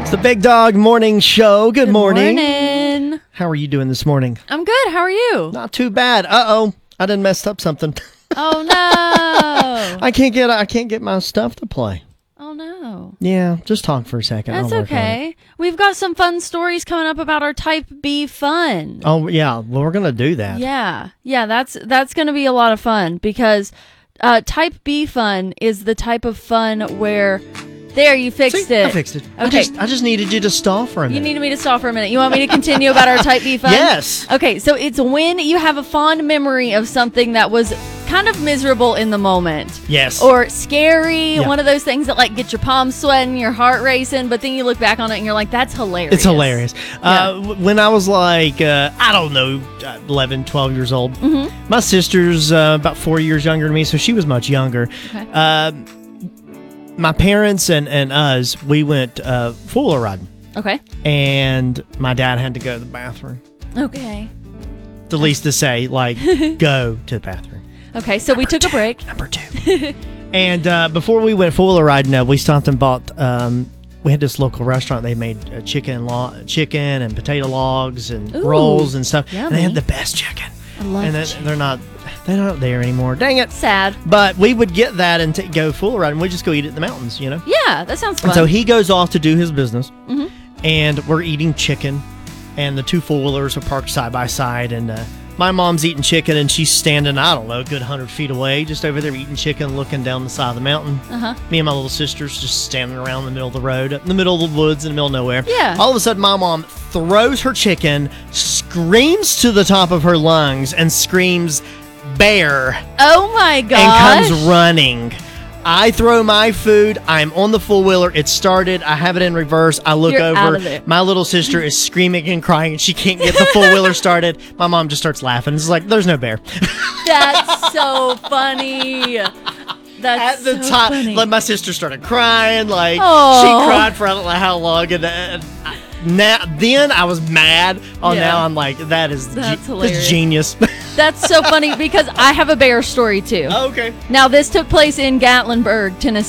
It's the Big Dog Morning Show. Good morning. Morning. How are you doing this morning? I'm good. How are you? Not too bad. Uh-oh. I done messed up something. Oh no. I can't get my stuff to play. Oh no. Yeah, just talk for a second. That's I'll work on it. okay. We've got some fun stories coming up about our Type B fun. Oh, yeah. Well, we're going to do that. Yeah, that's going to be a lot of fun because Type B fun is the type of fun where you fixed See, it. I fixed it. Okay. I just needed you to stall for a minute. You needed me to stall for a minute. You want me to continue about our Type B fun? Yes. Okay, so it's when you have a fond memory of something that was kind of miserable in the moment. Yes. Or scary, Yeah. one of those things that like get your palms sweating, your heart racing, but then you look back on it and you're like, that's hilarious. It's hilarious. Yeah. When I was like, I don't know, 11, 12 years old, Mm-hmm. my sister's about 4 years younger than me, so she was much younger. Okay. My parents and us, we went four-wheeler riding, Okay. and my dad had to go to the bathroom. Okay. The least to say, like, go to the bathroom. Okay, so we took a break. Number two. And before we went four-wheeler riding, we stopped and bought. We had this local restaurant. They made chicken and potato logs and Ooh, rolls and stuff. And they had yummy. the best chicken. I love And they're not there anymore. Dang it! Sad. But we would get that and go fool riding. We'd just go eat it in the mountains, you know. Yeah, that sounds fun. And so he goes off to do his business, Mhm. and we're eating chicken, and the two four-wheelers are parked side by side, and my mom's eating chicken, and she's standing, I don't know, a good 100 feet away, just over there eating chicken, looking down the side of the mountain. Uh-huh. Me and my little sister's just standing around in the middle of the road, in the middle of the woods, in the middle of nowhere. Yeah. All of a sudden, my mom throws her chicken, screams to the top of her lungs, and screams, "Bear!" Oh my gosh. and comes running. I throw my food. I'm on the four-wheeler. It started. I have it in reverse. I look You're out over. of there. My little sister is screaming and crying, and she can't get the four-wheeler started. My mom just starts laughing. It's like, there's no bear. That's so funny. That's At the so top, funny. like my sister started crying. Like Aw. she cried for I don't know how long. And then I was mad. Oh, Yeah. now I'm like, that's hilarious. genius. That's so funny because I have a bear story too. Okay. Now, this took place in Gatlinburg, Tennessee.